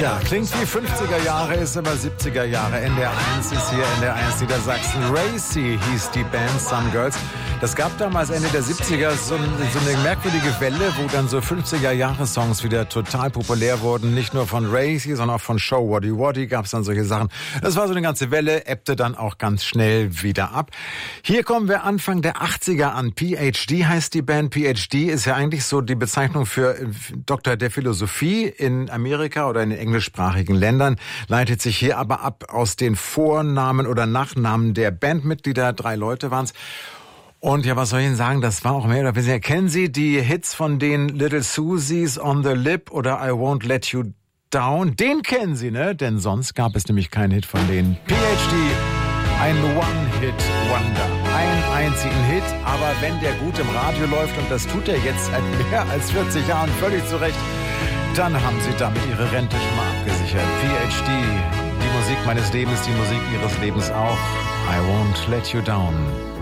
Ja, klingt wie 50er Jahre, ist aber 70er Jahre. NDR1 ist hier, NDR1 Niedersachsen. Racy hieß die Band Some Girls. Das gab damals Ende der 70er so eine merkwürdige Welle, wo dann so 50er-Jahre-Songs wieder total populär wurden. Nicht nur von Racy, sondern auch von Show Waddy Waddy gab es dann solche Sachen. Das war so eine ganze Welle, ebbte dann auch ganz schnell wieder ab. Hier kommen wir Anfang der 80er an. PhD heißt die Band. PhD ist ja eigentlich so die Bezeichnung für Doktor der Philosophie in Amerika oder in den englischsprachigen Ländern, leitet sich hier aber ab aus den Vornamen oder Nachnamen der Bandmitglieder. 3 Leute waren's. Und ja, was soll ich Ihnen sagen, das war auch mehr oder weniger. Kennen Sie die Hits von den Little Susies, On the Lip oder I Won't Let You Down? Den kennen Sie, ne? Denn sonst gab es nämlich keinen Hit von denen. PhD, ein One-Hit-Wonder. Einen einzigen Hit, aber wenn der gut im Radio läuft, und das tut er jetzt seit mehr als 40 Jahren völlig zu Recht, dann haben Sie damit Ihre Rente schon mal abgesichert. PhD, die Musik meines Lebens, die Musik Ihres Lebens auch. I Won't Let You Down.